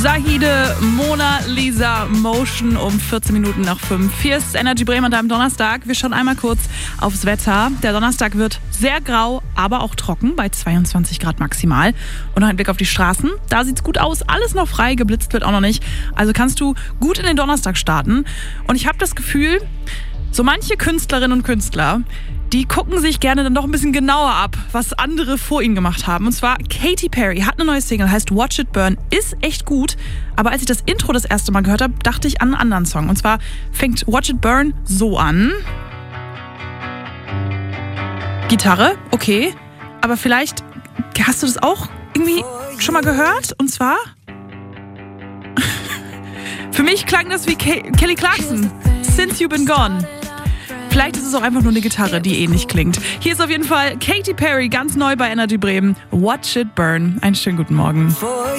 Zahide, Mona Lisa, Motion um 14 Minuten nach 5. Hier ist Energy Bremen an deinem Donnerstag. Wir schauen einmal kurz aufs Wetter. Der Donnerstag wird sehr grau, aber auch trocken bei 22 Grad maximal. Und noch ein Blick auf die Straßen. Da sieht's gut aus. Alles noch frei, geblitzt wird auch noch nicht. Also kannst du gut in den Donnerstag starten. Und ich habe das Gefühl, so manche Künstlerinnen und Künstler, die gucken sich gerne dann noch ein bisschen genauer ab, was andere vor ihnen gemacht haben. Und zwar Katy Perry hat eine neue Single, heißt Watch It Burn, ist echt gut. Aber als ich das Intro das erste Mal gehört habe, dachte ich an einen anderen Song. Und zwar fängt Watch It Burn so an. Gitarre, okay. Aber vielleicht hast du das auch irgendwie schon mal gehört? Und zwar... Für mich klang das wie Kelly Clarkson, Since You've Been Gone. Vielleicht ist es auch einfach nur eine Gitarre, die ähnlich klingt. Hier ist auf jeden Fall Katy Perry, ganz neu bei Energy Bremen. Watch It Burn. Einen schönen guten Morgen.